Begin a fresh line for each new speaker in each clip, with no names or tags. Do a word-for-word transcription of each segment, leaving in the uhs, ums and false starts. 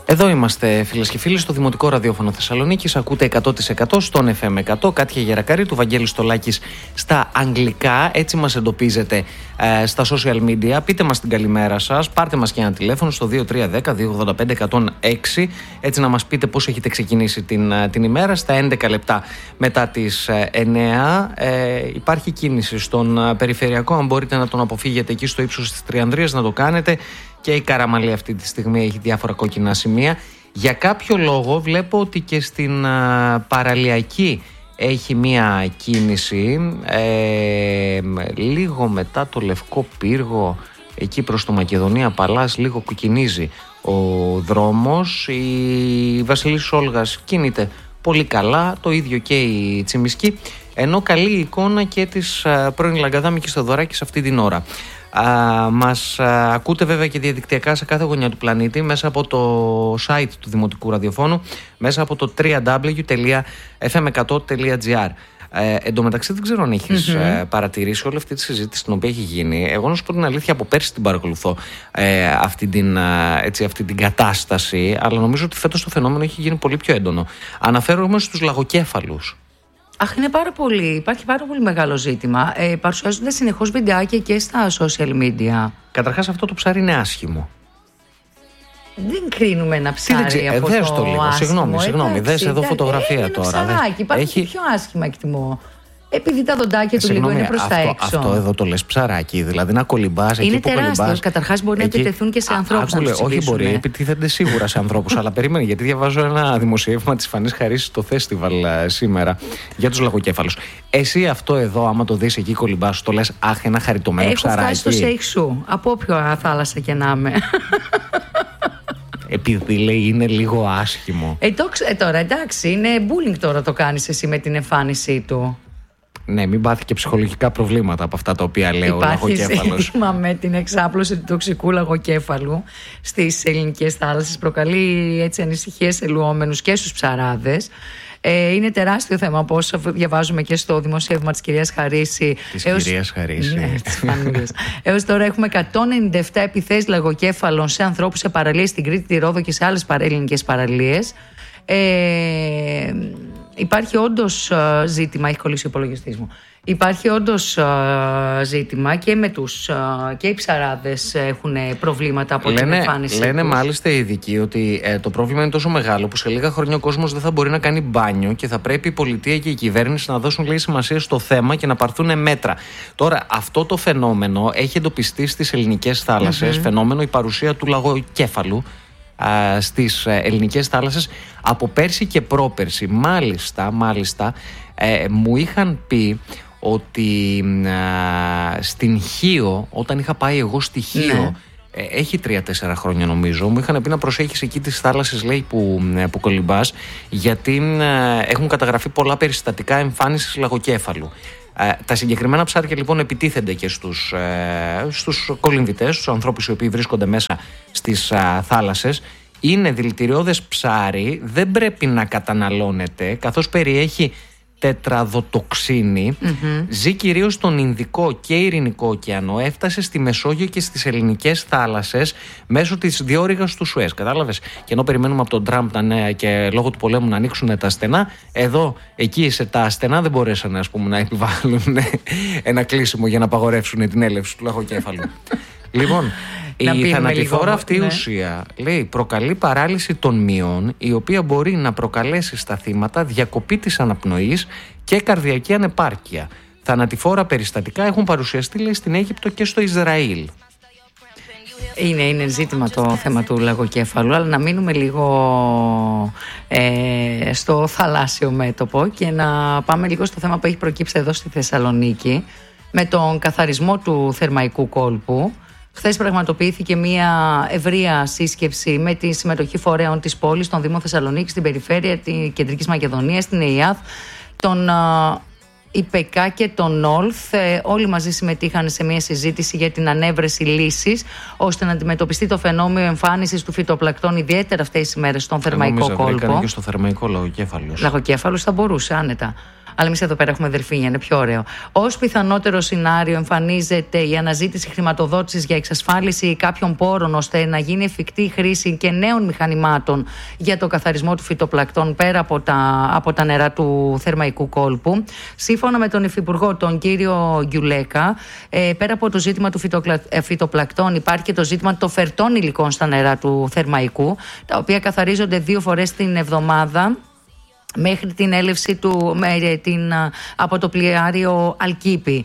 Εδώ είμαστε, φίλες και φίλοι, στο Δημοτικό Ραδιόφωνο Θεσσαλονίκης. Ακούτε εκατό τοις εκατό στον εφ εμ εκατό. Κάτια Γερακαρή, του Βαγγέλη Στολάκης στα αγγλικά. Έτσι μας εντοπίζετε ε, στα social media. Πείτε μας την καλημέρα σας. Πάρτε μας και ένα τηλέφωνο στο δύο τρία ένα μηδέν δύο ογδόντα πέντε εκατόν έξι. Έτσι να μας πείτε πώς έχετε ξεκινήσει την, την ημέρα. Στα έντεκα λεπτά μετά τις εννέα ε, υπάρχει κίνηση στον περιφερειακό. Αν μπορείτε να τον αποφύγετε εκεί στο ύψος της Τριανδρίας, να το κάνετε. Και η Καραμαλή αυτή τη στιγμή έχει διάφορα κόκκινα σημεία. Για κάποιο λόγο βλέπω ότι και στην α, Παραλιακή έχει μία κίνηση ε, λίγο μετά το Λευκό Πύργο, εκεί προς το Μακεδονία Παλάς, λίγο κοκκινίζει ο δρόμος. Η Βασιλής Όλγας κινείται πολύ καλά, το ίδιο και η Τσιμισκή, ενώ καλή εικόνα και της α, πρώην Λαγκαδάμικης Θεοδωράκης αυτή την ώρα. Α, μας α, ακούτε βέβαια και διαδικτυακά σε κάθε γωνιά του πλανήτη μέσα από το site του Δημοτικού Ραδιοφώνου, μέσα από το double-u double-u double-u τελεία εφ εμ εκατό τελεία τζι άρ. Ε, εν τω μεταξύ δεν ξέρω αν έχεις mm-hmm. ε, παρατηρήσει όλη αυτή τη συζήτηση την οποία έχει γίνει. Εγώ να σου πω την αλήθεια, από πέρσι την παρακολουθώ ε, αυτή, την, ε, έτσι, αυτή την κατάσταση, αλλά νομίζω ότι φέτος το φαινόμενο έχει γίνει πολύ πιο έντονο. Αναφέρομαι στους λαγοκέφαλους.
Αχ, είναι πάρα πολύ, υπάρχει πάρα πολύ μεγάλο ζήτημα. Ε, παρουσιάζονται συνεχώς βιντεάκια και στα social media.
Καταρχάς, αυτό το ψάρι είναι άσχημο.
Δεν κρίνουμε ένα ψάρι
Τι,
από
ε, δες
το,
το λίγο,
άσχημο.
Συγγνώμη, συγγνώμη, δες εδώ φωτογραφία
ε,
τώρα.
Είναι ψαράκι, υπάρχει
έχει...
πιο άσχημα, εκτιμώ. Επειδή τα δοντάκια του
Συγγνώμη,
λίγο είναι προς
αυτό,
τα έξω.
Αυτό εδώ το λες ψαράκι, δηλαδή να κολυμπάς εκεί
είναι
που κολυμπάς. Είναι
τεράστιο. Καταρχάς μπορεί
εκεί...
να επιτεθούν και σε ανθρώπους.
Άκουλε, όχι μπορεί, επιτίθενται σίγουρα σε ανθρώπους. Αλλά περίμενε, γιατί διαβάζω ένα δημοσίευμα της Φανής Χαρίσης στο φεστιβάλ σήμερα για τους λαγοκέφαλους. Εσύ αυτό εδώ, άμα το δεις εκεί κολυμπάς, το λες αχ, ένα χαριτωμένο
Έχω
ψαράκι.
Έχω φτάσει στο Σέιξου, από όποια θάλασσα και να είμαι.
Επειδή λέει είναι λίγο άσχημο.
Ε, το, ε, τώρα εντάξει, είναι bullying τώρα το κάνεις εσύ με την εμφάνισή του.
Ναι, μην πάθει και ψυχολογικά προβλήματα από αυτά τα οποία λέει ο λαγοκέφαλος.
Υπάρχει ζήτημα με την εξάπλωση του τοξικού λαγοκέφαλου στις ελληνικές θάλασσες. Προκαλεί έτσι ανησυχίες σε λουόμενους και στους ψαράδες. Ε, είναι τεράστιο θέμα, όπως διαβάζουμε και στο δημοσίευμα της κυρίας Χαρίση.
Της
έως...
κυρίας Χαρίση.
Ναι, της φανίλας. Έως τώρα έχουμε εκατόν ενενήντα επτά επιθέσεις λαγοκέφαλων σε ανθρώπους σε παραλίες στην Κρήτη, τη Ρόδο και σε άλλες ελληνικές παραλίες. Ε, υπάρχει όντως ζήτημα, έχει κολλήσει ο υπολογιστής μου. Υπάρχει όντως ζήτημα και με τους και οι ψαράδες έχουν προβλήματα από
λένε,
την εμφάνιση.
Λένε
τους.
μάλιστα οι ειδικοί ότι ε, το πρόβλημα είναι τόσο μεγάλο που σε λίγα χρόνια ο κόσμος δεν θα μπορεί να κάνει μπάνιο και θα πρέπει η πολιτεία και η κυβέρνηση να δώσουν λίγη σημασία στο θέμα και να πάρθουν μέτρα. Τώρα, αυτό το φαινόμενο έχει εντοπιστεί στις ελληνικές θάλασσες, mm-hmm. φαινόμενο η παρουσία του λαγοκέφαλου α, στις ελληνικές θάλασσες από πέρσι και πρόπερσι. Μάλιστα, μάλιστα ε, μου είχαν πει ότι α, στην Χίο, όταν είχα πάει εγώ στη Χίο, ναι. ε, έχει τρία-τέσσερα χρόνια νομίζω, μου είχαν πει να προσέχεις εκεί τις θάλασσες, λέει, που, που κολυμπάς, γιατί ε, έχουν καταγραφεί πολλά περιστατικά εμφάνισης λαγοκέφαλου. Ε, τα συγκεκριμένα ψάρια λοιπόν επιτίθενται και στους, ε, στους κολυμβητές, στους ανθρώπους οι οποίοι βρίσκονται μέσα στις ε, θάλασσες. Είναι δηλητηριώδες ψάρι, δεν πρέπει να καταναλώνεται, καθώς περιέχει τετραδοτοξίνη, mm-hmm. ζει κυρίως στον Ινδικό και Ειρηνικό ωκεανό, έφτασε στη Μεσόγειο και στις ελληνικές θάλασσες μέσω της διόρυγας του Σουέζ. Κατάλαβες? Και ενώ περιμένουμε από τον Τραμπ να, και λόγω του πολέμου να ανοίξουν τα στενά, εδώ, εκεί σε τα στενά δεν μπορέσαν, ας πούμε, να επιβάλλουν ένα κλείσιμο για να απαγορεύσουν την έλευση του λαγοκέφαλου. Λοιπόν, η θανατηφόρα αυτή ναι. ουσία, λέει, προκαλεί παράλυση των μειών, η οποία μπορεί να προκαλέσει στα θύματα διακοπή της αναπνοής και καρδιακή ανεπάρκεια. Θανατηφόρα περιστατικά έχουν παρουσιαστεί, λέει, στην Αίγυπτο και στο Ισραήλ.
Είναι, είναι ζήτημα το θέμα του λαγοκέφαλου, αλλά να μείνουμε λίγο ε, στο θαλάσσιο μέτωπο και να πάμε λίγο στο θέμα που έχει προκύψει εδώ στη Θεσσαλονίκη με τον καθαρισμό του θερμαϊκού κόλπου. Χθες πραγματοποιήθηκε μια ευρεία σύσκεψη με τη συμμετοχή φορέων της πόλης, των Δήμων Θεσσαλονίκης, στην περιφέρεια της Κεντρικής Μακεδονίας, στην ΕΙΑΘ, τον ΙΠΕΚΑ και τον ΟΛΘ. Όλοι μαζί συμμετείχαν σε μια συζήτηση για την ανέβρεση λύσης ώστε να αντιμετωπιστεί το φαινόμενο εμφάνισης του φυτοπλακτών, ιδιαίτερα αυτές τις ημέρες στον θερμαϊκό κόλπο.
Και στο θερμαϊκό λαγοκέφαλος.
Λαγοκέφαλος θα μπορούσε άνετα. Αλλά εμείς εδώ πέρα έχουμε δελφίνια, είναι πιο ωραίο. Ως πιθανότερο σενάριο εμφανίζεται η αναζήτηση χρηματοδότησης για εξασφάλιση κάποιων πόρων ώστε να γίνει εφικτή χρήση και νέων μηχανημάτων για το καθαρισμό του φυτοπλακτών πέρα από τα, από τα νερά του Θερμαϊκού κόλπου. Σύμφωνα με τον Υφυπουργό, τον κύριο Γκιουλέκα, ε, πέρα από το ζήτημα του φυτοκλα... φυτοπλακτών, υπάρχει και το ζήτημα των φερτών υλικών στα νερά του Θερμαϊκού, τα οποία καθαρίζονται δύο φορές την εβδομάδα μέχρι την έλευση του με την, από το πλοιάριο Αλκίπη.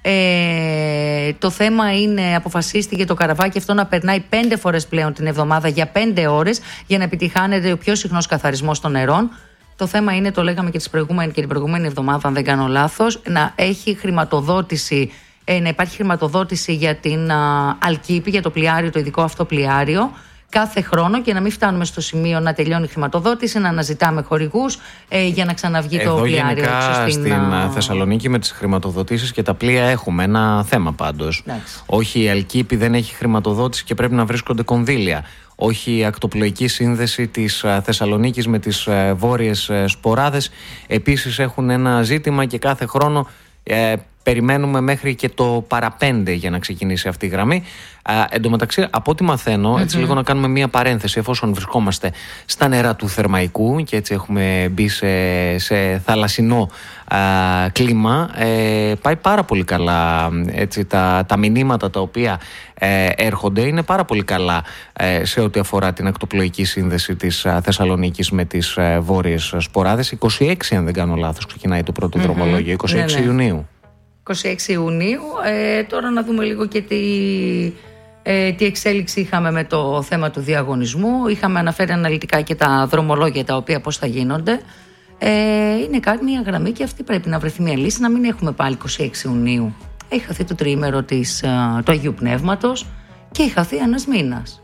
Ε, το θέμα είναι, αποφασίστηκε το καραβάκι αυτό να περνάει πέντε φορές πλέον την εβδομάδα για πέντε ώρες για να επιτυχάνεται ο πιο συχνός καθαρισμός των νερών. Το θέμα είναι, το λέγαμε και, τις προηγούμενη, και την προηγούμενη εβδομάδα, αν δεν κάνω λάθος, να έχει χρηματοδότηση, ε, να υπάρχει χρηματοδότηση για την α, Αλκίπη, για το πλοιάριο, το ειδικό αυτό πλοιάριο, κάθε χρόνο, και να μην φτάνουμε στο σημείο να τελειώνει η χρηματοδότηση, να αναζητάμε χορηγούς ε, για να ξαναβγεί
Εδώ
το πλοιάριο.
Γενικά
στην,
στην α... Θεσσαλονίκη με τις χρηματοδοτήσεις και τα πλοία έχουμε ένα θέμα πάντως.
Εντάξει.
Όχι, η Αλκίπη δεν έχει χρηματοδότηση και πρέπει να βρίσκονται κονδύλια. Όχι, η ακτοπλοϊκή σύνδεση της Θεσσαλονίκης με τις βόρειες σποράδες επίσης έχουν ένα ζήτημα και κάθε χρόνο ε, περιμένουμε μέχρι και το παραπέντε για να ξεκινήσει αυτή η γραμμή. Ε, εν τω μεταξύ, από ό,τι μαθαίνω, έτσι mm-hmm. λίγο να κάνουμε μία παρένθεση, εφόσον βρισκόμαστε στα νερά του Θερμαϊκού και έτσι έχουμε μπει σε, σε θαλασσινό α, κλίμα, ε, πάει πάρα πολύ καλά. Έτσι, τα, τα μηνύματα τα οποία ε, έρχονται είναι πάρα πολύ καλά ε, σε ό,τι αφορά την ακτοπλοϊκή σύνδεση της α, Θεσσαλονίκης με τις α, βόρειες σποράδες. είκοσι έξι, αν δεν κάνω λάθος, ξεκινάει το πρώτο mm-hmm. δρομολόγιο, είκοσι έξι ναι, ναι. Ιουνίου.
είκοσι έξι Ιουνίου. Ε, τώρα να δούμε λίγο και τι, ε, τι εξέλιξη είχαμε με το θέμα του διαγωνισμού. Είχαμε αναφέρει αναλυτικά και τα δρομολόγια τα οποία πώς θα γίνονται. Ε, είναι κάτι, μια γραμμή, και αυτή πρέπει να βρεθεί μια λύση, να μην έχουμε πάλι είκοσι έξι Ιουνίου. Έχει χαθεί το τριήμερο της, του Αγίου Πνεύματος και έχει χαθεί ένας μήνας.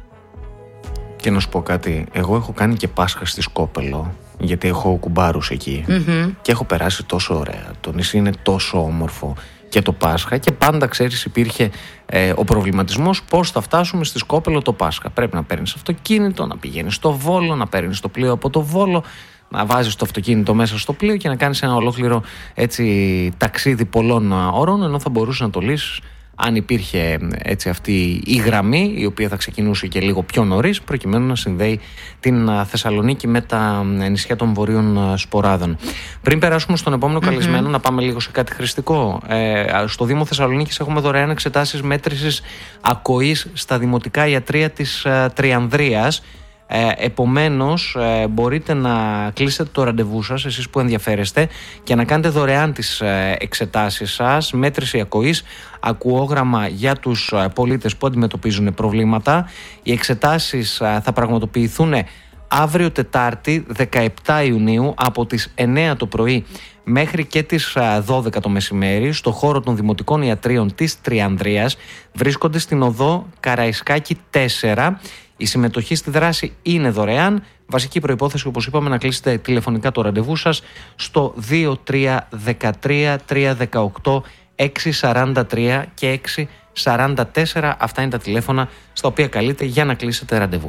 Και να σου πω κάτι, εγώ έχω κάνει και Πάσχα στη Σκόπελο, γιατί έχω κουμπάρους εκεί mm-hmm. και έχω περάσει τόσο ωραία. Το νησί είναι τόσο όμορφο και το Πάσχα, και πάντα, ξέρεις, υπήρχε ε, ο προβληματισμός πώς θα φτάσουμε στη Σκόπελο το Πάσχα. Πρέπει να παίρνεις αυτοκίνητο, να πηγαίνεις στο Βόλο, να παίρνεις το πλοίο από το Βόλο, να βάζεις το αυτοκίνητο μέσα στο πλοίο και να κάνεις ένα ολόκληρο έτσι, ταξίδι πολλών ώρων, ενώ θα μπορούσε να το λύσεις αν υπήρχε έτσι αυτή η γραμμή, η οποία θα ξεκινούσε και λίγο πιο νωρίς, προκειμένου να συνδέει την Θεσσαλονίκη με τα νησιά των βορείων σποράδων. Πριν περάσουμε στον επόμενο mm-hmm. καλεσμένο, να πάμε λίγο σε κάτι χρηστικό. Ε, στο Δήμο Θεσσαλονίκης έχουμε δωρεάν εξετάσεις μέτρησης ακοής στα δημοτικά ιατρεία της ε, Τριανδρίας. Ε, επομένως ε, μπορείτε να κλείσετε το ραντεβού σας, εσείς που ενδιαφέρεστε, και να κάνετε δωρεάν τις ε, εξετάσεις σας, μέτρηση ακοής, ακουόγραμμα για τους ε, πολίτες που αντιμετωπίζουν προβλήματα. Οι εξετάσεις ε, θα πραγματοποιηθούν αύριο Τετάρτη δεκαεπτά Ιουνίου από τις εννέα το πρωί μέχρι και τις δώδεκα το μεσημέρι στο χώρο των Δημοτικών Ιατρίων της Τριανδρίας. Βρίσκονται στην οδό Καραϊσκάκη τέσσερα. Η συμμετοχή στη δράση είναι δωρεάν. Βασική προϋπόθεση, όπως είπαμε, να κλείσετε τηλεφωνικά το ραντεβού σας στο δύο τρία ένα τρία τρία ένα οκτώ έξι τέσσερα τρία και έξι τέσσερα τέσσερα. Αυτά είναι τα τηλέφωνα στα οποία καλείτε για να κλείσετε ραντεβού.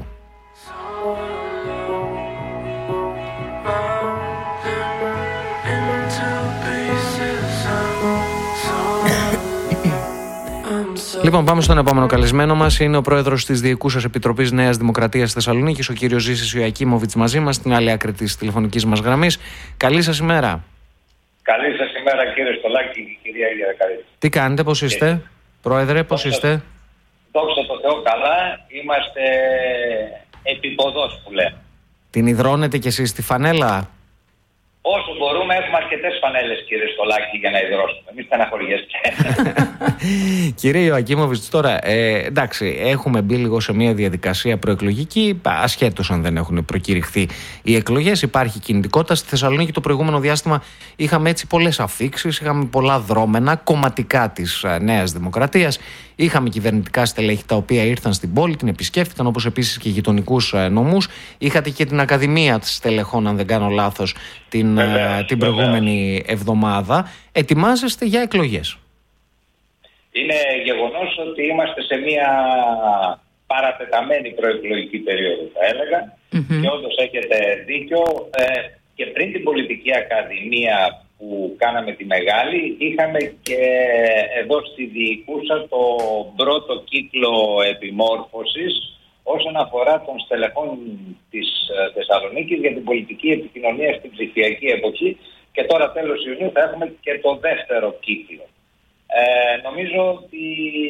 Λοιπόν, πάμε στον επόμενο καλεσμένο μας. Είναι ο πρόεδρος της Διοικούσας Επιτροπής Νέας Δημοκρατίας Θεσσαλονίκης, ο κύριος Ζήσης Ιωακίμοβιτς, μαζί μας στην άλλη άκρη της τηλεφωνικής μας γραμμής. Καλή σας ημέρα.
Καλή σας ημέρα, κύριε Στολάκη και κυρία Ηλία Δεκαρίδη.
Τι κάνετε, πώς είστε, ε, πρόεδρε, πώς δόξα, είστε?
Δόξα τω Θεώ, καλά. Είμαστε επιποδός που λέμε.
Την υδρώνετε κι εσείς τη φανέλα?
Όσο μπορούμε, έχουμε αρκετές φανέλες, κύριε Στολάκη, για να υδρώσουμε. Μην στεναχωριέστε.
Κύριε Ιωακίμοβιτς, τώρα ε, εντάξει, έχουμε μπει λίγο σε μια διαδικασία προεκλογική, ασχέτως αν δεν έχουν προκηρυχθεί οι εκλογές. Υπάρχει κινητικότητα. Στη Θεσσαλονίκη το προηγούμενο διάστημα είχαμε έτσι πολλές αφίξεις, είχαμε πολλά δρόμενα κομματικά της Νέας Δημοκρατίας. Είχαμε κυβερνητικά στελέχη τα οποία ήρθαν στην πόλη, την επισκέφτηκαν, όπως επίσης και γειτονικούς νομούς. Είχατε και την Ακαδημία Στελεχών, αν δεν κάνω λάθος, την, βεβαίως, την προηγούμενη βεβαίως. εβδομάδα. Ετοιμάζεστε για εκλογές?
Είναι γεγονός ότι είμαστε σε μια παρατεταμένη προεκλογική περίοδο, θα έλεγα. Mm-hmm. Και όντως έχετε δίκιο. Ε, και πριν την Πολιτική Ακαδημία που κάναμε τη μεγάλη, είχαμε και εδώ στη Διοικούσα το πρώτο κύκλο επιμόρφωσης όσον αφορά των στελεχών της Θεσσαλονίκης για την πολιτική επικοινωνία στην ψηφιακή εποχή, και τώρα τέλος Ιουνίου θα έχουμε και το δεύτερο κύκλο. Ε, νομίζω ότι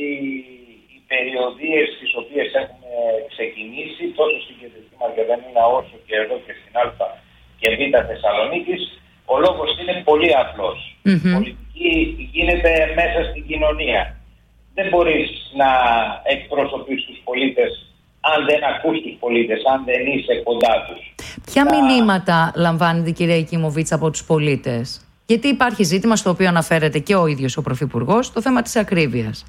οι περιοδίες τις οποίες έχουμε ξεκινήσει τόσο στην κεντρική Μακεδονία όσο και εδώ και στην Α και Β Θεσσαλονίκης, ο λόγος είναι πολύ απλός. Mm-hmm. Η πολιτική γίνεται μέσα στην κοινωνία. Δεν μπορείς να εκπροσωπείς τους πολίτες αν δεν ακούς τους πολίτες, αν δεν είσαι κοντά τους.
Ποια τα... μηνύματα λαμβάνετε, κυρία Εκιμοβίτς, από τους πολίτες? Γιατί υπάρχει ζήτημα στο οποίο αναφέρεται και ο ίδιος ο Πρωθυπουργός, το θέμα της ακρίβειας.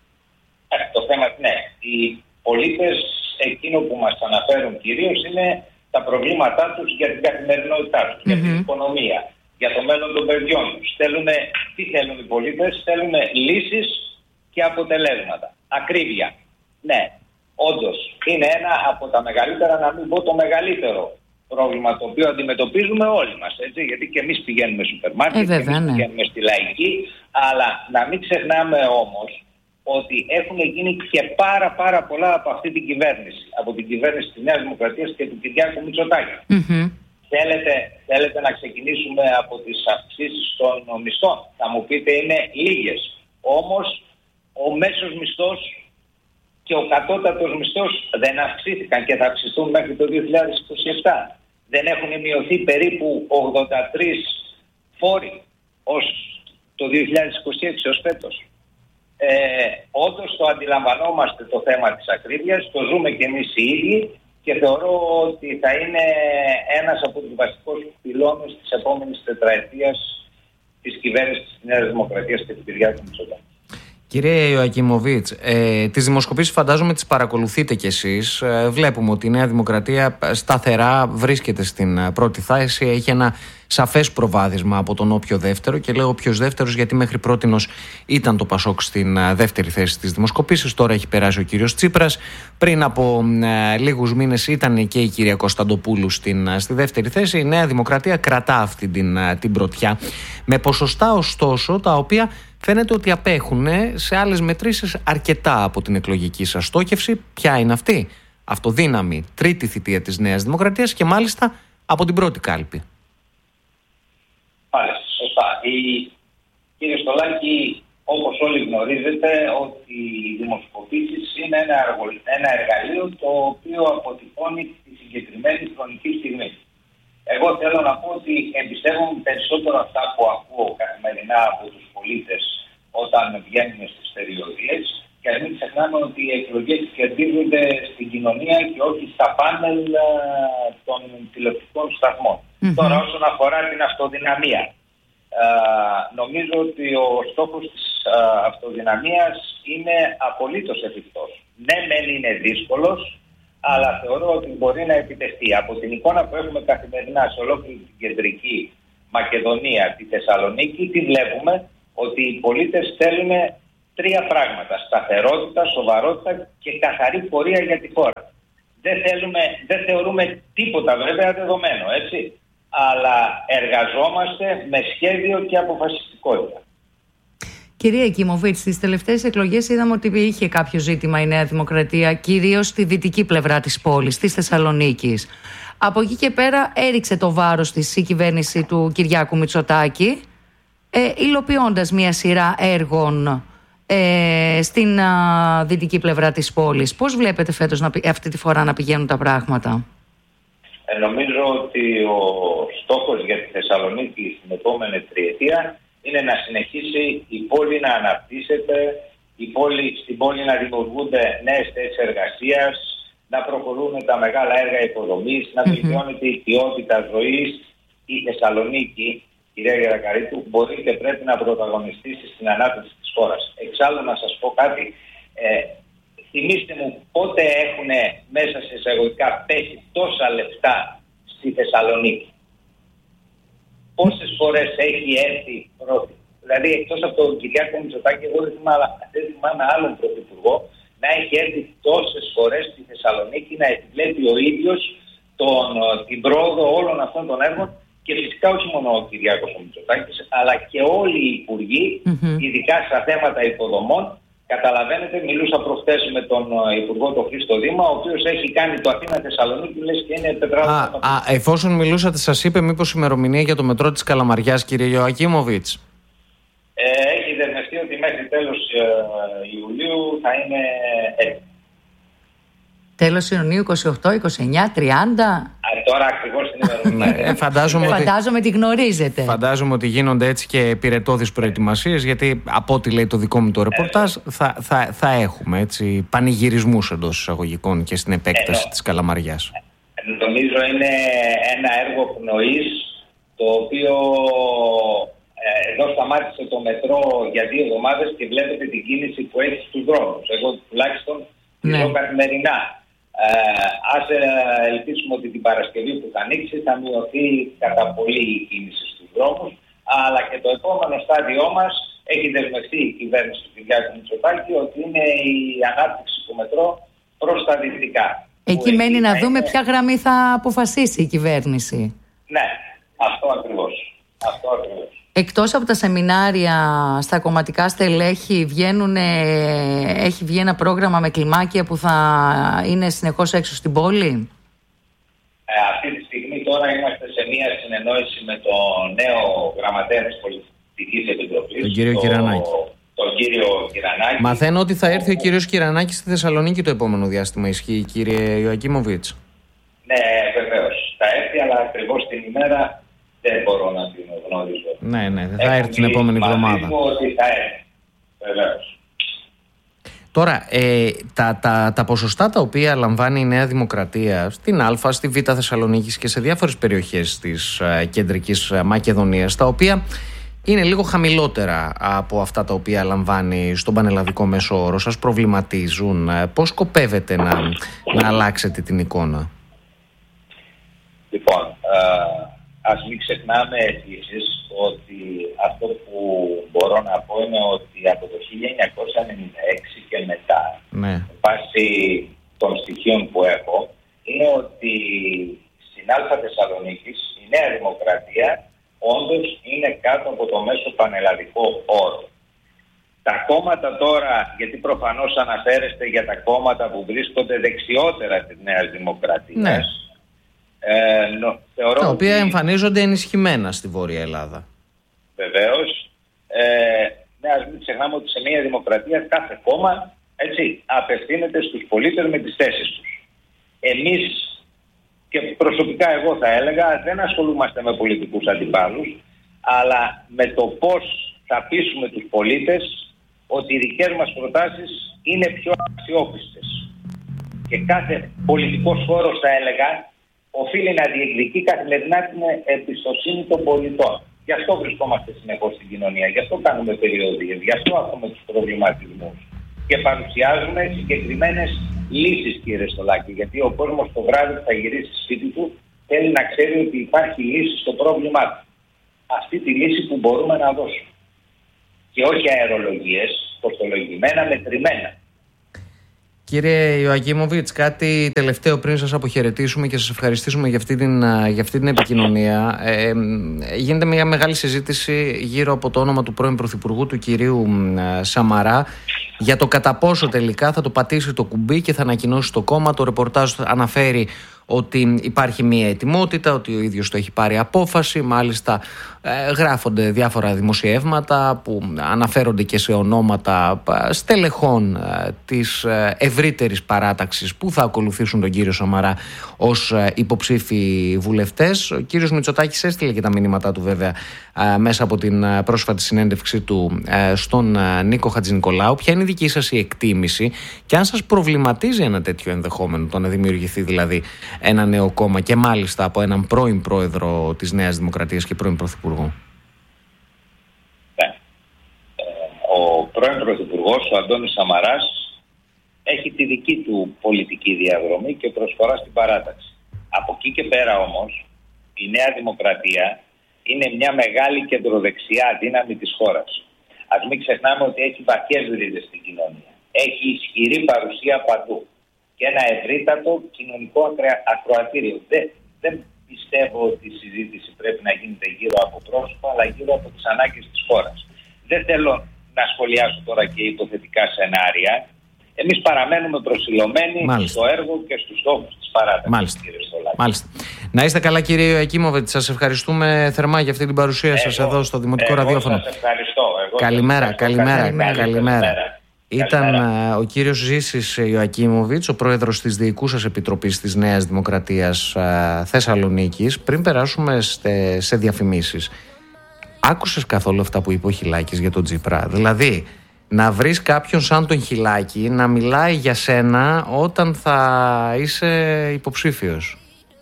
Ε, το θέμα, ναι. Οι πολίτες εκείνο που μας αναφέρουν κυρίως είναι τα προβλήματά τους για την καθημερινότητά τους, mm-hmm. για την οικονομία, για το μέλλον των παιδιών τους. Θέλουνε, τι θέλουν οι πολίτες? Θέλουν λύσεις και αποτελέσματα. Ακρίβεια. Ναι, όντως είναι ένα από τα μεγαλύτερα, να μην πω το μεγαλύτερο πρόβλημα το οποίο αντιμετωπίζουμε όλοι μας. Έτσι, γιατί και εμείς πηγαίνουμε σούπερ μάρκετ, ε, βέβαια, και εμείς ναι. πηγαίνουμε στη λαϊκή, αλλά να μην ξεχνάμε όμως ότι έχουν γίνει και πάρα πάρα πολλά από αυτή την κυβέρνηση. Από την κυβέρνηση της Νέας Δημοκρατίας και του Κυριάκου Μητσοτάκη. Mm-hmm. Θέλετε, θέλετε να ξεκινήσουμε από τις αυξήσεις των μισθών? Θα μου πείτε είναι λίγες. Όμως ο μέσος μισθός και ο κατώτατος μισθός δεν αυξήθηκαν και θα αυξηθούν μέχρι το δύο χιλιάδες είκοσι επτά. Δεν έχουν μειωθεί περίπου ογδόντα τρεις φόροι ως το δύο χιλιάδες είκοσι έξι ως φέτος. Ε, όντως το αντιλαμβανόμαστε το θέμα της ακρίβειας, το ζούμε και εμείς οι ίδιοι και θεωρώ ότι θα είναι ένας από τους βασικούς πυλώνες της επόμενης τετραετίας της κυβέρνησης της Νέας Δημοκρατίας και του Κυριάκου Μητσοτάκη.
Κύριε Ιωακιμοβίτς, ε, τις δημοσκοπήσεις φαντάζομαι τις παρακολουθείτε κι εσείς. Ε, βλέπουμε ότι η Νέα Δημοκρατία σταθερά βρίσκεται στην πρώτη θέση. Έχει ένα σαφές προβάδισμα από τον όποιο δεύτερο, και λέω όποιος δεύτερος γιατί μέχρι πρότινος ήταν το Πασόκ στην δεύτερη θέση της δημοσκοπήσεις. Τώρα έχει περάσει ο κύριος Τσίπρας. Πριν από ε, λίγους μήνες ήταν και η κυρία Κωνσταντοπούλου στην, στη δεύτερη θέση. Η Νέα Δημοκρατία κρατά αυτή την, την πρωτιά. Με ποσοστά ωστόσο τα οποία φαίνεται ότι απέχουν σε άλλες μετρήσεις αρκετά από την εκλογική σας στόχευση. Ποια είναι αυτή? Αυτοδύναμη τρίτη θητεία της Νέας Δημοκρατίας και μάλιστα από την πρώτη κάλπη.
Μάλιστα, σωστά. Η... Κύριε Στολάκη, όπως όλοι γνωρίζετε, ότι οι δημοσκοπήσεις είναι ένα, αργο... ένα εργαλείο το οποίο αποτυπώνει τη συγκεκριμένη χρονική στιγμή. Εγώ θέλω να πω ότι εμπιστεύομαι περισσότερο αυτά που ακούω καθημερινά από τους πολίτες όταν βγαίνουν στις περιοδίες, και ας μην ξεχνάμε ότι οι εκλογές κερδίζονται στην κοινωνία και όχι στα πάνελ των τηλεοπτικών σταθμών. Mm-hmm. Τώρα όσον αφορά την αυτοδυναμία, α, νομίζω ότι ο στόχος της α, αυτοδυναμίας είναι απολύτως εφικτός. Ναι, μεν είναι δύσκολος, αλλά θεωρώ ότι μπορεί να επιτευχθεί. Από την εικόνα που έχουμε καθημερινά σε ολόκληρη την κεντρική Μακεδονία, τη Θεσσαλονίκη, τι βλέπουμε? Ότι οι πολίτες θέλουν τρία πράγματα: σταθερότητα, σοβαρότητα και καθαρή πορεία για τη χώρα. Δεν, θέλουμε, δεν θεωρούμε τίποτα βέβαια δεδομένο, έτσι, αλλά εργαζόμαστε με σχέδιο και αποφασιστικότητα.
Κυρία Εκιμοβίτς, στις τελευταίες εκλογές είδαμε ότι είχε κάποιο ζήτημα η Νέα Δημοκρατία, κυρίως στη δυτική πλευρά της πόλης, της Θεσσαλονίκης. Από εκεί και πέρα έριξε το βάρος της η κυβέρνηση του Κυριάκου Μητσοτάκη, ε, υλοποιώντας μια σειρά έργων ε, στην α, δυτική πλευρά της πόλης. Πώς βλέπετε φέτος να, αυτή τη φορά να πηγαίνουν τα πράγματα?
Ε, νομίζω ότι ο στόχος για τη Θεσσαλονίκη στην επόμενη τριετία είναι να συνεχίσει η πόλη να αναπτύσσεται, η πόλη, στην πόλη να δημιουργούνται νέες θέσεις εργασίας, να προχωρούν τα μεγάλα έργα υποδομής, να βελτιώνεται η ποιότητα ζωής. Η Θεσσαλονίκη, κυρία Γερακαρίτου, μπορεί και πρέπει να πρωταγωνιστήσει στην ανάπτυξη της χώρας. Εξάλλου να σας πω κάτι, ε, θυμίστε μου πότε έχουν μέσα σε εισαγωγικά πέσει τόσα λεφτά στη Θεσσαλονίκη. Πόσες φορές έχει έρθει πρώτη? Δηλαδή, εκτός από τον Κυριάκο Μητσοτάκη, εγώ δεν θυμάμαι, δεν θυμάμαι άλλον πρωθυπουργό να έχει έρθει τόσες φορές στη Θεσσαλονίκη να επιβλέπει ο ίδιος τον, την πρόοδο όλων αυτών των έργων και φυσικά όχι μόνο ο Κυριάκος ο Μητσοτάκης, αλλά και όλοι οι υπουργοί, mm-hmm. ειδικά στα θέματα υποδομών. Καταλαβαίνετε, μιλούσα προχτές με τον Υπουργό τον Χρήστο Δήμα, ο οποίος έχει κάνει το Αθήνα Θεσσαλονίκη, λες και είναι τετράδο.
Α, α, εφόσον μιλούσατε, σας είπε μήπως ημερομηνία για το μετρό της Καλαμαριάς, κύριε Ιωακίμοβιτς?
Ε, έχει δεσμευτεί ότι μέχρι τέλος ε, Ιουλίου θα είναι έτοιμο.
Τέλος Ιουνίου, είκοσι οκτώ, είκοσι εννιά, τριάντα.
Α, τώρα ακριβώς την ημερομηνία.
ε, φαντάζομαι, ότι,
φαντάζομαι τη γνωρίζετε.
Φαντάζομαι ότι γίνονται έτσι και πυρετώδεις προετοιμασίες, γιατί από ό,τι λέει το δικό μου το ρεπορτάζ, ε, θα, θα, θα έχουμε έτσι, πανηγυρισμούς εντός εισαγωγικών και στην επέκταση ε, της Καλαμαριάς.
Ε, νομίζω είναι ένα έργο πνοής, το οποίο ε, εδώ σταμάτησε το μετρό για δύο εβδομάδες και βλέπετε την κίνηση που έχει στους δρόμους. Εγώ τουλάχιστον
ναι.
ζω καθημερινά. Ε, ας ε, ελπίσουμε ότι την Παρασκευή που θα ανοίξει θα μειωθεί κατά πολύ η κίνηση στους δρόμους, αλλά και το επόμενο στάδιό μας έχει δεσμευτεί η κυβέρνηση του Κυριάκου Μητσοτάκη ότι είναι η ανάπτυξη του μετρό προς τα δυτικά.
Εκεί μένει να δούμε είναι... ποια γραμμή θα αποφασίσει η κυβέρνηση.
Ναι, αυτό ακριβώς. Αυτό ακριβώς.
Εκτός από τα σεμινάρια στα κομματικά στελέχη, βγαίνουν, έχει βγει ένα πρόγραμμα με κλιμάκια που θα είναι συνεχώς έξω στην πόλη.
Ε, αυτή τη στιγμή τώρα είμαστε σε μια συνεννόηση με τον νέο γραμματέα της Πολιτικής Επιτροπής,
τον κύριο Κυρανάκη.
Το, τον κύριο Κυρανάκη.
Μαθαίνω ότι θα έρθει ο κύριος Κυρανάκης στη Θεσσαλονίκη το επόμενο διάστημα. Ισχύει, κύριε Ιωακίμοβιτς?
Ναι, βεβαίως. Θα έρθει, αλλά ακριβώς την ημέρα δεν μπορώ να την γνωρίζω.
Ναι, ναι, δεν θα έρθει την επόμενη εβδομάδα.
Ότι θα έρθει. Βεβαίως.
Τώρα, ε, τα, τα, τα ποσοστά τα οποία λαμβάνει η Νέα Δημοκρατία στην Α, στη Β Θεσσαλονίκης και σε διάφορες περιοχές της ε, κεντρικής Μακεδονίας, τα οποία είναι λίγο χαμηλότερα από αυτά τα οποία λαμβάνει στον πανελλαδικό μέσο όρο, σας προβληματίζουν? Πώς σκοπεύετε να, να αλλάξετε την εικόνα?
Λοιπόν, ε, ας μην ξεχνάμε επίσης ότι αυτό που μπορώ να πω είναι ότι από το χίλια εννιακόσια ενενήντα έξι και μετά,
ναι.
βάσει των στοιχείων που έχω, είναι ότι στην Α Θεσσαλονίκης η Νέα Δημοκρατία όντως είναι κάτω από το μέσο πανελλαδικό όρο. Τα κόμματα τώρα, γιατί προφανώς αναφέρεστε για τα κόμματα που βρίσκονται δεξιότερα της Νέας Δημοκρατίας, ναι. Ε, νο, θεωρώ
τα οποία
ότι...
εμφανίζονται ενισχυμένα στη Βόρεια Ελλάδα.
Βεβαίως. Ε, ναι, ας μην ξεχνάμε ότι σε μια δημοκρατία κάθε κόμμα, έτσι, απευθύνεται στους πολίτες με τις θέσεις τους. Εμείς, και προσωπικά εγώ θα έλεγα, δεν ασχολούμαστε με πολιτικούς αντιπάλους, αλλά με το πώς θα πείσουμε τους πολίτες ότι οι δικές μας προτάσεις είναι πιο αξιόπιστες. Και κάθε πολιτικός χώρος, θα έλεγα, οφείλει να διεκδικεί καθημερινά την εμπιστοσύνη των πολιτών. Γι' αυτό βρισκόμαστε συνεχώς στην κοινωνία, γι' αυτό κάνουμε περιοδίες, γι' αυτό έχουμε τους προβληματισμούς και παρουσιάζουμε συγκεκριμένες λύσεις, κύριε Στολάκη. Γιατί ο κόσμος το βράδυ που θα γυρίσει σπίτι του θέλει να ξέρει ότι υπάρχει λύση στο πρόβλημά του. Αυτή τη λύση που μπορούμε να δώσουμε. Και όχι αερολογίες, κοστολογημένα, μετρημένα.
Κύριε Ιωακίμοβιτς, κάτι τελευταίο πριν σας αποχαιρετήσουμε και σας ευχαριστήσουμε για αυτή την, για αυτή την επικοινωνία. Ε, γίνεται μια μεγάλη συζήτηση γύρω από το όνομα του πρώην Πρωθυπουργού, του κυρίου Σαμαρά, για το κατά πόσο τελικά θα το πατήσει το κουμπί και θα ανακοινώσει το κόμμα. Το ρεπορτάζ αναφέρει ότι υπάρχει μια ετοιμότητα, ότι ο ίδιος το έχει πάρει απόφαση. Μάλιστα ε, γράφονται διάφορα δημοσιεύματα που αναφέρονται και σε ονόματα στελεχών ε, της ε, ευρύτερης παράταξης που θα ακολουθήσουν τον κύριο Σαμαρά ως ε, υποψήφοι βουλευτές. Ο κύριος Μητσοτάκης έστειλε και τα μηνύματά του βέβαια ε, μέσα από την ε, πρόσφατη συνέντευξή του ε, στον ε, Νίκο Χατζηνικολάου. Ποια είναι η δική σας η εκτίμηση και αν σας προβληματίζει ένα τέτοιο ενδεχόμενο, το να δημιουργηθεί δηλαδή ένα νέο κόμμα και μάλιστα από έναν πρώην πρόεδρο της Νέας Δημοκρατίας και πρώην πρωθυπουργό?
Ναι. Ο πρώην πρωθυπουργός, ο Αντώνης Σαμαράς, έχει τη δική του πολιτική διαδρομή και προσφορά στην παράταξη. Από εκεί και πέρα όμως, η Νέα Δημοκρατία είναι μια μεγάλη κεντροδεξιά δύναμη της χώρας. Ας μην ξεχνάμε ότι έχει βαθιές ρίζες στην κοινωνία. Έχει ισχυρή παρουσία παντού. Και ένα ευρύτατο κοινωνικό ακροατήριο. Δεν, δεν, πιστεύω ότι η συζήτηση πρέπει να γίνεται γύρω από πρόσωπα, αλλά γύρω από τις ανάγκες της χώρας. Δεν θέλω να σχολιάσω τώρα και υποθετικά σενάρια. Εμείς παραμένουμε προσιλωμένοι Μάλιστα. στο έργο και στους στόχους της παράταξης.
Μάλιστα. Κύριε Μάλιστα. Να είστε καλά, κύριε Ιωακίμοβιτ. Σας ευχαριστούμε θερμά για αυτή την παρουσία εγώ, σας εδώ στο Δημοτικό
εγώ
Ραδιόφωνο.
Σας ευχαριστώ. Εγώ
καλημέρα,
σας
καλημέρα, καλημέρα. καλημέρα.
καλημέρα.
Ήταν
καλημέρα.
ο κύριος Ζήσης Ιωακίμοβιτς, ο πρόεδρος της Διοικούσας Επιτροπής της Νέας Δημοκρατίας Θεσσαλονίκης. Πριν περάσουμε σε διαφημίσεις, άκουσες καθόλου αυτά που είπε ο Χιλάκης για τον Τσίπρα? Δηλαδή, να βρεις κάποιον σαν τον Χιλάκη να μιλάει για σένα όταν θα είσαι υποψήφιος.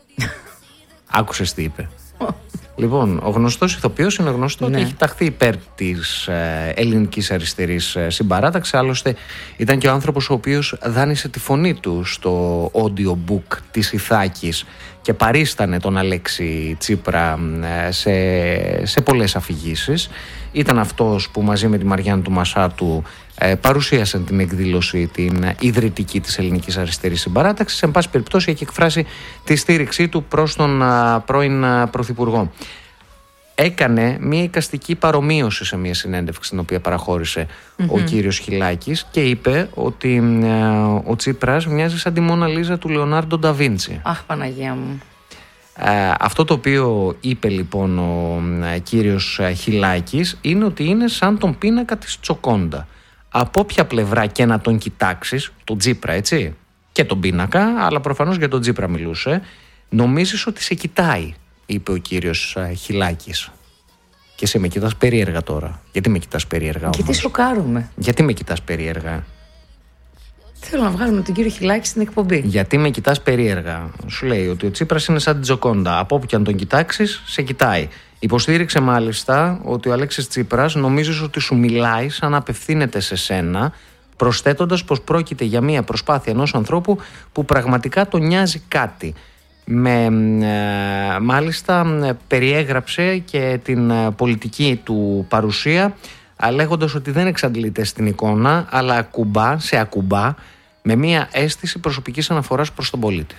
Άκουσες τι είπε? Λοιπόν, ο γνωστός ηθοποιός είναι γνωστό ναι. ότι έχει ταχθεί υπέρ της ε, ελληνικής αριστερής ε, συμπαράταξης. Άλλωστε ήταν και ο άνθρωπος ο οποίος δάνεισε τη φωνή του στο audiobook της Ιθάκης και παρίστανε τον Αλέξη Τσίπρα ε, σε, σε πολλές αφηγήσεις. Ήταν αυτός που μαζί με τη Μαριάννη του Μασάτου ε, παρουσίασαν την εκδήλωση την ιδρυτική της ελληνικής αριστερής συμπαράταξης. Εν πάση περιπτώσει έχει εκφράσει τη στήριξή του προς τον α, πρώην α, Πρωθυπουργό. Έκανε μια εικαστική παρομοίωση σε μια συνέντευξη την οποία παραχώρησε mm-hmm. ο κύριος Χιλάκης και είπε ότι α, ο Τσίπρας μοιάζει σαν τη Μόνα Λίζα του Λεωνάρντο Νταβίντσι.
Αχ, Παναγία μου.
Ε, αυτό το οποίο είπε λοιπόν ο ε, κύριος Χιλάκης είναι ότι είναι σαν τον πίνακα της Τζοκόντα. Από όποια πλευρά και να τον κοιτάξεις, τον Τσίπρα έτσι, και τον πίνακα, αλλά προφανώς για τον Τσίπρα μιλούσε, νομίζεις ότι σε κοιτάει, είπε ο κύριος ε, Χιλάκης. Και σε με κοιτάς περίεργα τώρα. Γιατί με κοιτάς περίεργα όμως?
Γιατί σοκάρουμε.
Γιατί με κοιτάς περίεργα?
Θέλω να βγάλουμε τον κύριο Χιλάκη στην εκπομπή.
Γιατί με κοιτάς περίεργα? Σου λέει ότι ο Τσίπρας είναι σαν την Τζοκόντα. Από όπου και αν τον κοιτάξεις, σε κοιτάει. Υποστήριξε μάλιστα ότι ο Αλέξης Τσίπρας νομίζεις ότι σου μιλάει σαν να απευθύνεται σε σένα, προσθέτοντας πως πρόκειται για μια προσπάθεια ενός ανθρώπου που πραγματικά τον νοιάζει κάτι. Με, ε, μάλιστα περιέγραψε και την πολιτική του παρουσία, λέγοντας ότι δεν εξαντλείται στην εικόνα, αλλά ακουμπά, σε ακουμπά, με μια αίσθηση προσωπικής αναφοράς προς τον πολίτη.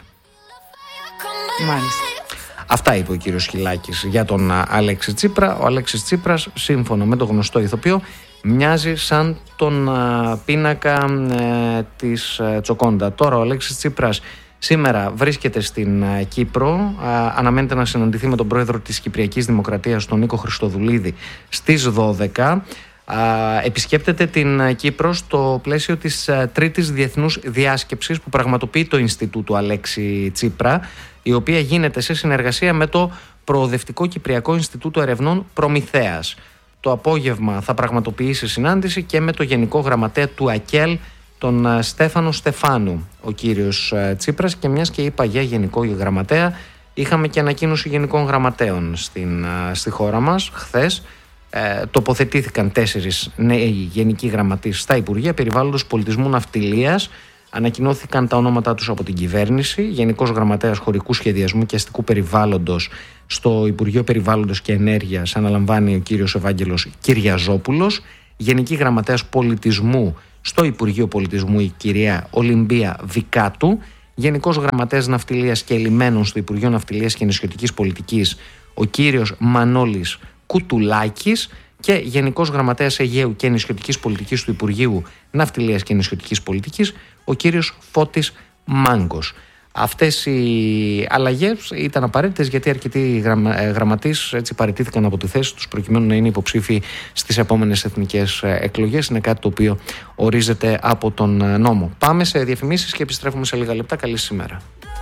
Μάλιστα.
Αυτά είπε ο κύριος Χιλάκης για τον Αλέξη Τσίπρα. Ο Αλέξης Τσίπρας, σύμφωνα με τον γνωστό ηθοποιό, μοιάζει σαν τον πίνακα ε, της Τζοκόντα. Τώρα ο Αλέξης Τσίπρας σήμερα βρίσκεται στην Κύπρο, αναμένεται να συναντηθεί με τον πρόεδρο της Κυπριακής Δημοκρατίας, τον Νίκο Χριστοδουλίδη, στις δώδεκα. Επισκέπτεται την Κύπρο στο πλαίσιο της τρίτης διεθνούς διάσκεψης που πραγματοποιεί το Ινστιτούτο Αλέξη Τσίπρα, η οποία γίνεται σε συνεργασία με το Προοδευτικό Κυπριακό Ινστιτούτο Ερευνών Προμηθέας. Το απόγευμα θα πραγματοποιήσει συνάντηση και με το Γενικό Γραμματέα του ΑΚΕΛ, τον Στέφανο Στεφάνου, ο κύριος Τσίπρας. Και μιας και είπα για Γενικό Γραμματέα, είχαμε και ανακοίνωση Γενικών Γραμματέων στην, στη χώρα μας χθες. Ε, τοποθετήθηκαν τέσσερις νέοι γενικοί γραμματείς στα Υπουργεία Περιβάλλοντος, Πολιτισμού, Ναυτιλίας. Ανακοινώθηκαν τα ονόματά τους από την κυβέρνηση. Γενικός Γραμματέας Χωρικού Σχεδιασμού και Αστικού Περιβάλλοντος στο Υπουργείο Περιβάλλοντος και Ενέργειας αναλαμβάνει ο κύριος Ευάγγελος Κυριαζόπουλος. Γενική Γραμματέας Πολιτισμού στο Υπουργείο Πολιτισμού η κυρία Ολυμπία Βικάτου. Γενικός Γραμματέας Ναυτιλίας και Λιμένων στο Υπουργείο Ναυτιλίας και Νησιωτικής Πολιτικής ο κύριος Μανώλης Κουτουλάκης. Και Γενικός Γραμματέας Αιγαίου και Νησιωτικής Πολιτικής του Υπουργείου Ναυτιλίας και Νησιωτικής Πολιτικής ο κύριος Φώτης Μάγκος. Αυτές οι αλλαγές ήταν απαραίτητες γιατί αρκετοί γραμματείς έτσι παραιτήθηκαν από τη θέση τους προκειμένου να είναι υποψήφοι στις επόμενες εθνικές εκλογές. Είναι κάτι το οποίο ορίζεται από τον νόμο. Πάμε σε διαφημίσεις και επιστρέφουμε σε λίγα λεπτά. Καλή σήμερα.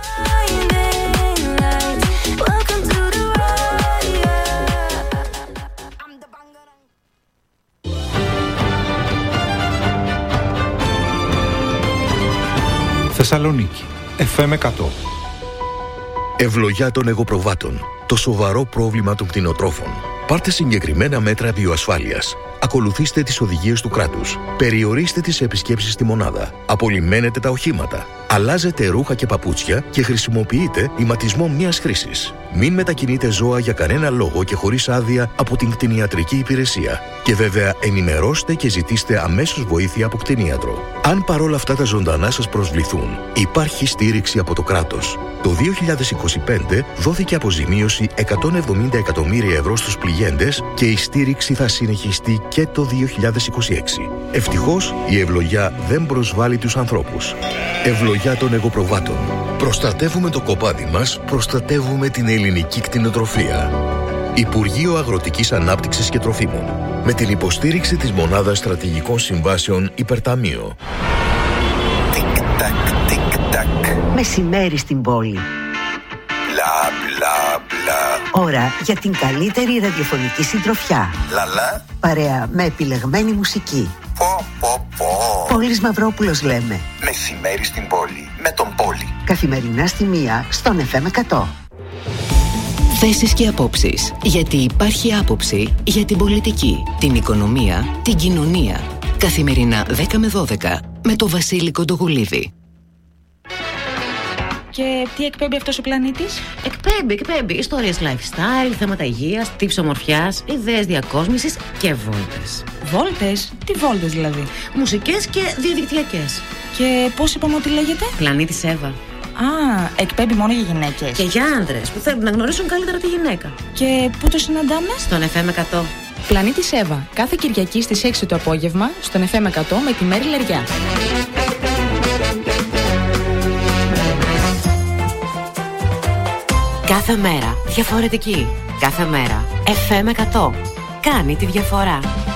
Θεσσαλονίκη, εφ εμ εκατό.
Ευλογιά των εγωπροβάτων. Το σοβαρό πρόβλημα των κτηνοτρόφων. Πάρτε συγκεκριμένα μέτρα βιοασφάλειας. Ακολουθήστε τις οδηγίες του κράτους. Περιορίστε τις επισκέψεις στη μονάδα. Απολυμμένετε τα οχήματα. Αλλάζετε ρούχα και παπούτσια και χρησιμοποιείτε ηματισμό μιας χρήσης. Μην μετακινείτε ζώα για κανένα λόγο και χωρίς άδεια από την κτηνιατρική υπηρεσία. Και βέβαια ενημερώστε και ζητήστε αμέσως βοήθεια από κτηνίατρο. Αν παρόλα αυτά τα ζωντανά σας προσβληθούν, υπάρχει στήριξη από το κράτος. Το δύο χιλιάδες είκοσι πέντε δόθηκε αποζημίωση εκατόν εβδομήντα εκατομμύρια ευρώ στους πληγέντες και η στήριξη θα συνεχιστεί και το δύο χιλιάδες είκοσι έξι. Ευτυχώς, η ευλογιά δεν προσβάλλει τους ανθρώπους. Ευλογιά των εγωπροβάτων. Προστατεύουμε το κοπάδι μας, προστατεύουμε την ελληνική κτηνοτροφία. Υπουργείο Αγροτικής Ανάπτυξης και Τροφίμων. Με την υποστήριξη της Μονάδας Στρατηγικών Συμβάσεων Υπερταμείο.
Τικ-τακ, τικ-τακ.
Μεσημέρι στην πόλη.
Μπλα, μπλα, μπλα.
Ώρα για την καλύτερη ραδιοφωνική συντροφιά.
Λαλά.
Παρέα με επιλεγμένη μουσική.
Πω, πω, πω.
Πόλης Μαυρόπουλος λέμε.
Μεσημέρι στην πόλη. Με τον Πόλη.
Καθημερινά στη μία στον εφ εμ εκατό.
Θέσεις και απόψεις. Γιατί υπάρχει άποψη για την πολιτική, την οικονομία, την κοινωνία. Καθημερινά δέκα με δώδεκα με το Βασίλη Κοντογουλίδη.
Και τι εκπέμπει αυτός ο πλανήτης?
Εκπέμπει, εκπέμπει ιστορίες lifestyle, θέματα υγείας, tips ομορφιάς, ιδέες διακόσμησης και βόλτες.
Βόλτες? Τι βόλτες δηλαδή?
Μουσικές και διαδικτυακές.
Και πώς είπαμε ότι λέγεται?
Πλανήτης Εύα.
Α, εκπέμπει μόνο για γυναίκες.
Και για άντρες που θέλουν να γνωρίσουν καλύτερα τη γυναίκα.
Και πού το συναντάμε?
Στον εφ εμ εκατό.
Πλανήτης Εύα, κάθε Κυριακή στις έξι το απόγευμα, στον εφ εμ εκατό με τη Μέρη Λεριά.
Κάθε μέρα διαφορετική. Κάθε μέρα εφ εμ εκατό. Κάνει τη διαφορά.